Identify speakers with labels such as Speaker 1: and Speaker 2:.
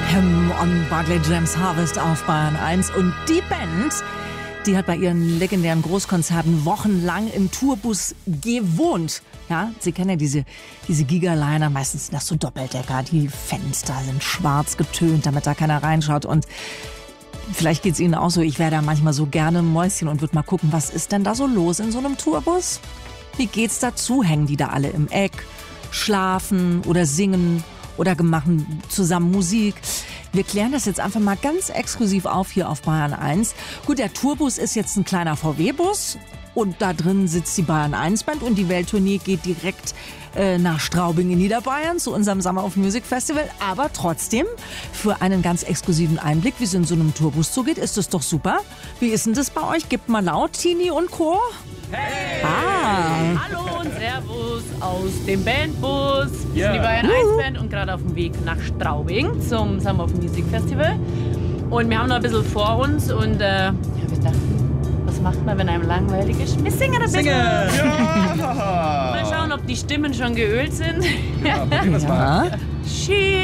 Speaker 1: On Barclay James Harvest auf Bayern 1. Und die Band, die hat bei ihren legendären Großkonzerten wochenlang im Tourbus gewohnt. Ja, Sie kennen ja diese Gigaliner, meistens sind das so Doppeldecker. Die Fenster sind schwarz getönt, damit da keiner reinschaut. Und vielleicht geht's Ihnen auch so, ich wäre da manchmal so gerne Mäuschen und würde mal gucken, was ist denn da so los in so einem Tourbus? Wie geht's dazu? Hängen die da alle im Eck, schlafen oder singen oder machen zusammen Musik? Wir klären das jetzt einfach mal ganz exklusiv auf hier auf Bayern 1. Gut, der Tourbus ist jetzt ein kleiner VW-Bus und da drin sitzt die Bayern 1 Band und die Welttournee geht direkt nach Straubing in Niederbayern zu unserem Summer of Music Festival. Aber trotzdem, für einen ganz exklusiven Einblick, wie es in so einem Tourbus zugeht, ist das doch super. Wie ist denn das bei euch? Gebt mal laut, Tini und Co.
Speaker 2: Hey!
Speaker 3: Hallo und Servus aus dem Bandbus. Wir sind die
Speaker 2: Ja.
Speaker 3: Bayern 1 Band und gerade auf dem Weg nach Straubing zum Summer of Music Festival. Und wir haben noch ein bisschen vor uns und wir dachten, was macht man, wenn einem langweilig ist? Wir singen ein bisschen. Mal schauen, ob die Stimmen schon geölt sind.
Speaker 2: Ja, probieren wir's mal.
Speaker 1: Ja.
Speaker 3: She